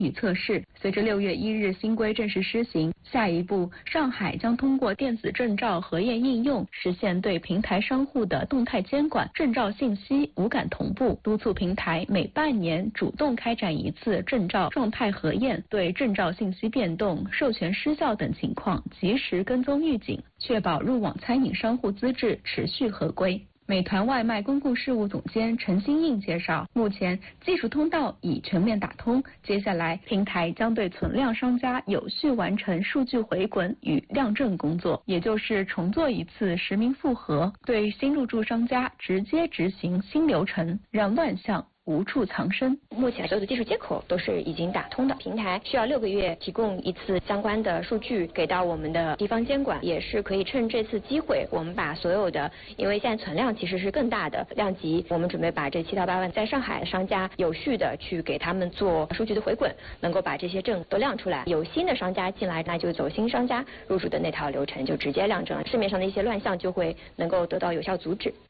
拟测试。随着6月1日新规正式施行，下一步上海将通过电子证照核验应用，实现对平台商户的动态监管，证照信息无感同步，督促平台每半年主动开展一次证照状态核验，对证照信息变动、授权失效等情况及时跟踪预警，确保入网餐饮商户资质持续合规。美团外卖公共事务总监陈新印介绍，目前技术通道已全面打通，接下来平台将对存量商家有序完成数据回滚与量证工作，也就是重做一次实名复核，对新入驻商家直接执行新流程，让乱象无处藏身。 目前所有的技术接口都是已经打通的，平台需要6个月提供一次相关的数据给到我们的地方监管，也是可以趁这次机会，我们把所有的，因为现在存量其实是更大的量级，我们准备把这7到8万在上海的商家有序的去给他们做数据的回滚，能够把这些证都亮出来。有新的商家进来，那就走新商家入驻的那套流程，就直接亮证，市面上的一些乱象就会能够得到有效阻止。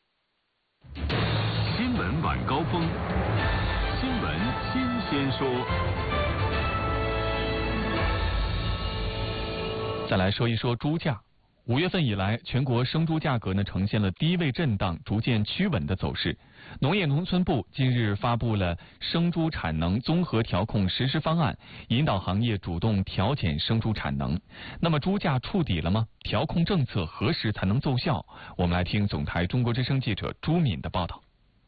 新闻晚高峰，新闻新鲜说。 再来说一说猪价。5月份以来，全国生猪价格呈现了低位震荡、逐渐趋稳的走势。农业农村部近日发布了生猪产能综合调控实施方案，引导行业主动调减生猪产能。那么猪价触底了吗？调控政策何时才能奏效？我们来听总台中国之声记者朱敏的报道。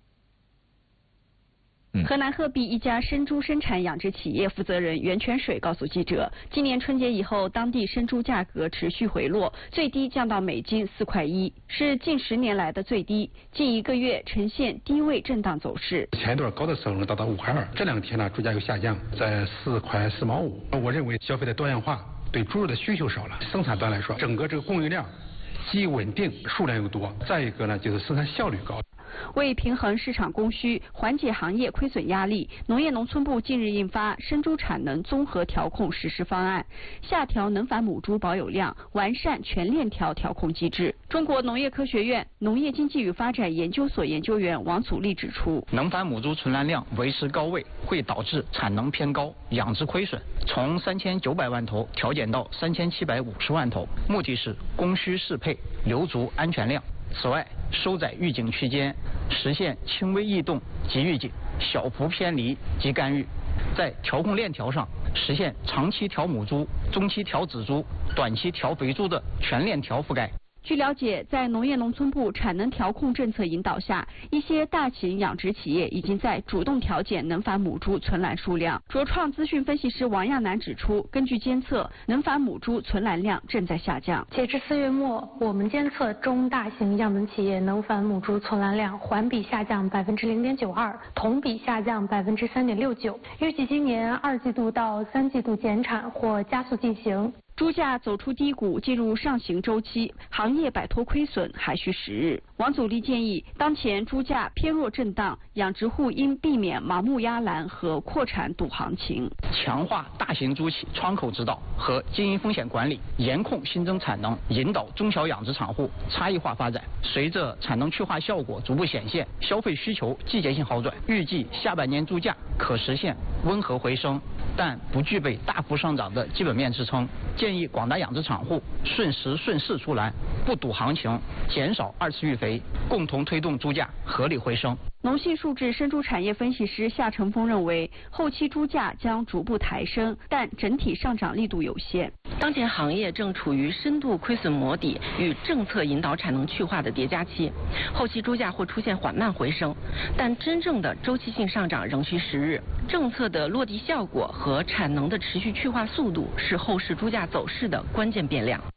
河南鹤壁一家生猪生产养殖企业负责人袁泉水告诉记者，今年春节以后，当地生猪价格持续回落，最低降到每斤4.1块，是近10年来的最低。近1个月呈现低位震荡走势。 前一段高的时候能达到5.2块，这2天呢，猪价又下降，在4块4毛5。我认为消费的多样化，对猪肉的需求少了。生产端来说，整个这个供应量既稳定，数量又多。再一个呢，就是生产效率高。 为平衡市场供需，缓解行业亏损压力，农业农村部近日印发生猪产能综合调控实施方案，下调能繁母猪保有量，完善全链条调控机制。中国农业科学院农业经济与发展研究所研究员王祖立指出， 能繁母猪存栏量维持高位，会导致产能偏高，养殖亏损，从3900万头调减到3750万头，目的是供需适配，留足安全量。此外，收窄预警区间，实现轻微异动即预警，小幅偏离即干预。在调控链条上，实现长期调母猪、中期调仔猪、短期调肥猪的全链条覆盖。 据了解，在农业农村部产能调控政策引导下，一些大型养殖企业已经在主动调减能繁母猪存栏数量。卓创资讯分析师王亚楠指出，根据监测，能繁母猪存栏量正在下降。 截至4月末，我们监测中大型样本企业能繁母猪存栏量环比下降0.92%，同比下降3.69%。预计今年2季度到3季度减产或加速进行。 猪价走出低谷，进入上行周期，行业摆脱亏损还需时日。王祖立建议，当前猪价偏弱震荡，养殖户应避免盲目压栏和扩产赌行情， 强化大型猪企窗口指导和经营风险管理，严控新增产能，引导中小养殖场户差异化发展。随着产能去化效果逐步显现，消费需求季节性好转，预计下半年猪价可实现温和回升，但不具备大幅上涨的基本面支撑。建议广大养殖场户顺时顺势出栏，不赌行情，减少2次育肥，共同推动猪价合理回升。 农信数据生猪产业分析师夏成峰认为，后期猪价将逐步抬升，但整体上涨力度有限。 当前行业正处于深度亏损磨底与政策引导产能去化的叠加期，后期猪价会出现缓慢回升，但真正的周期性上涨仍需时日。政策的落地效果和产能的持续去化速度是后市猪价走势的关键变量。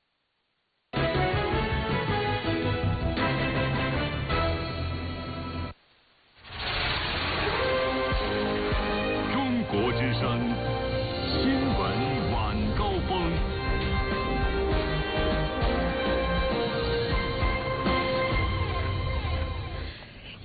中国之声新闻晚高峰。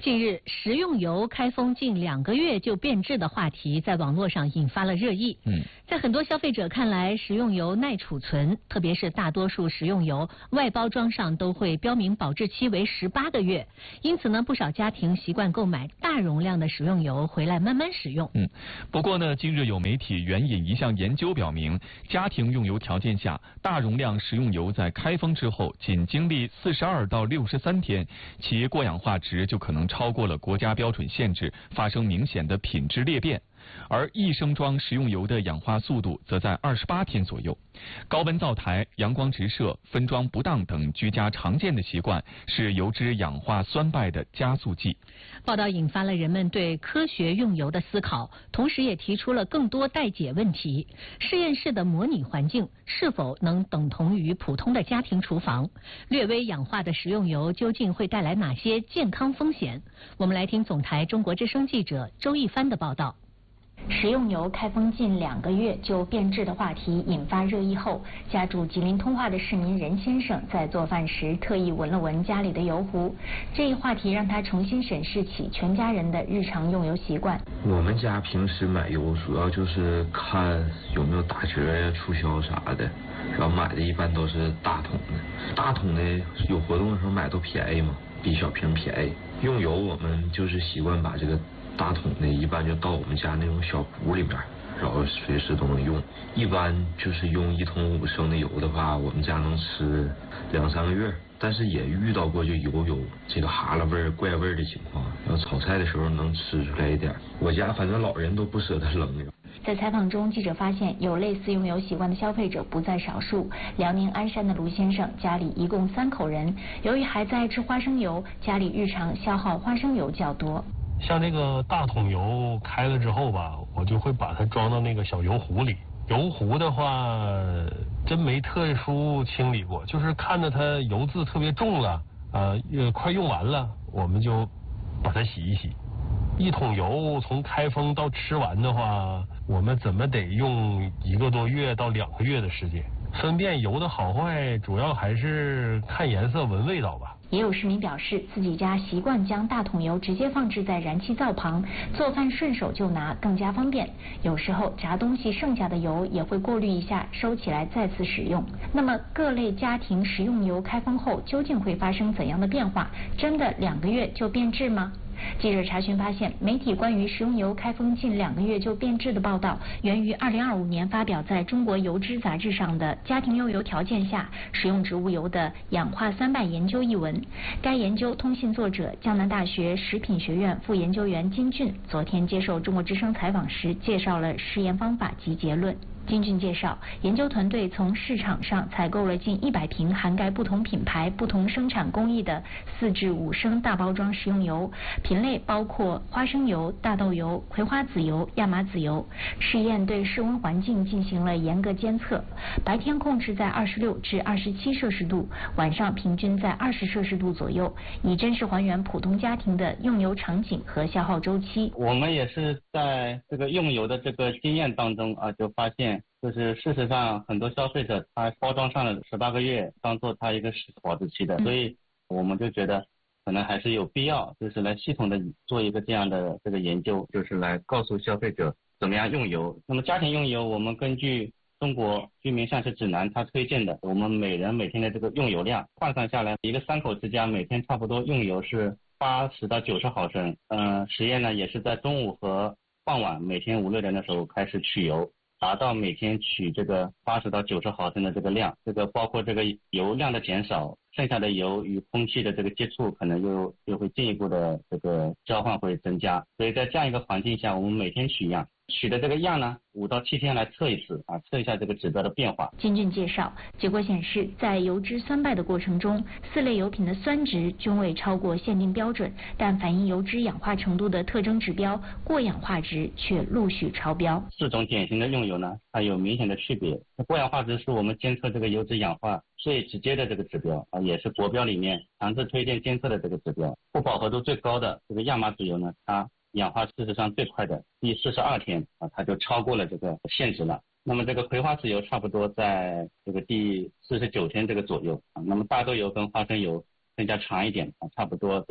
近日，食用油开封近2个月就变质的话题在网络上引发了热议。在很多消费者看来，食用油耐储存，特别是大多数食用油外包装上都会标明保质期为18个月，因此呢，不少家庭习惯购买大容量的食用油回来慢慢使用。 不过呢，近日有媒体援引一项研究表明，家庭用油条件下，大容量食用油在开封之后，仅经历42到63天，其过氧化值就可能超过了国家标准限制，发生明显的品质裂变。而1升装食用油的氧化速度则在28天左右。高温灶台、阳光直射、分装不当等居家常见的习惯是油脂氧化酸败的加速剂。 报道引发了人们对科学用油的思考，同时也提出了更多待解问题。实验室的模拟环境是否能等同于普通的家庭厨房？略微氧化的食用油究竟会带来哪些健康风险？我们来听总台中国之声记者周一帆的报道。 食用油开封近2个月就变质的话题引发热议后，家住吉林通化的市民任先生在做饭时特意闻了闻家里的油壶，这一话题让他重新审视起全家人的日常用油习惯。 我们家平时买油主要就是看有没有打折呀、促销啥的，然后买的一般都是大桶的。大桶的有活动的时候买都便宜嘛，比小瓶便宜。用油我们就是习惯把这个大桶的一般就倒我们家那种小壶里边，然后随时都能用。一般就是用1桶5升的油的话，我们家能吃2、3个月。但是也遇到过就油有这个哈喇味儿、怪味儿的情况，然后炒菜的时候能吃出来一点。我家反正老人都不舍得扔。 在采访中，记者发现有类似用油习惯的消费者不在少数。辽宁鞍山的卢先生家里一共3口人，由于孩子爱吃花生油，家里日常消耗花生油较多。 像这个大桶油开了之后吧，我就会把它装到那个小油壶里。油壶的话，真没特殊清理过，就是看着它油渍特别重了，快用完了，我们就把它洗一洗。1桶油从开封到吃完的话，我们怎么得用1个多月到2个月的时间。分辨油的好坏，主要还是看颜色、闻味道吧。 也有市民表示，自己家习惯将大桶油直接放置在燃气灶旁，做饭顺手就拿，更加方便。有时候炸东西剩下的油也会过滤一下，收起来再次使用。那么各类家庭食用油开封后究竟会发生怎样的变化？真的2个月就变质吗？记者查询发现，媒体关于食用油开封近2个月就变质的报道，源于2025年发表在中国油脂杂志上的《家庭用油条件下食用植物油的氧化酸败研究》一文。该研究通信作者江南大学食品学院副研究员金俊昨天接受中国之声采访时，介绍了实验方法及结论。金俊介绍，研究团队从市场上采购了近100瓶涵盖不同品牌、不同生产工艺的4至5升大包装食用油，品类包括花生油、大豆油、葵花籽油、亚麻籽油。试验对室温环境进行了严格监测，白天控制在26至27摄氏度，晚上平均在20摄氏度左右，以真实还原普通家庭的用油场景和消耗周期。 我们也是在这个用油的这个经验当中就发现，就是事实上很多消费者他包装上了18个月当做他一个保质期的，所以我们就觉得可能还是有必要，就是来系统的做一个这样的这个研究，就是来告诉消费者怎么样用油。那么家庭用油，我们根据中国居民膳食指南它推荐的，我们每人每天的这个用油量换算下来，一个3口之家每天差不多用油是80到90毫升。实验呢也是在中午和傍晚每天5、6点的时候开始取油，达到每天取这个80到90毫升的这个量。这个包括这个油量的减少，剩下的油与空气的这个接触可能又会进一步的这个交换会增加。所以在这样一个环境下，我们每天取样，取的这个样呢5到7天来测一次测一下这个指标的变化。 金俊介绍，结果显示，在油脂酸败的过程中，4类油品的酸值均未超过限定标准，但反映油脂氧化程度的特征指标过氧化值却陆续超标。 4种典型的用油呢，它有明显的区别。过氧化值是我们监测这个油脂氧化最直接的这个指标也是国标里面强制推荐监测的这个指标。不饱和度最高的这个亚麻籽油呢，它氧化事实上最快的第42天它就超过了这个限值了。那么这个葵花籽油差不多在这个第49天这个左右那么大豆油跟花生油更加长一点差不多在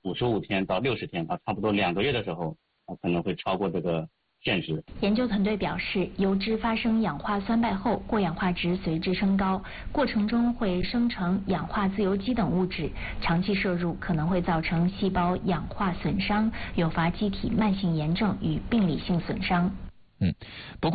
55天到60天差不多2个月的时候可能会超过这个限值。 研究团队表示，油脂发生氧化酸败后，过氧化值随之升高，过程中会生成氧化自由基等物质，长期摄入可能会造成细胞氧化损伤，诱发机体慢性炎症与病理性损伤。 不过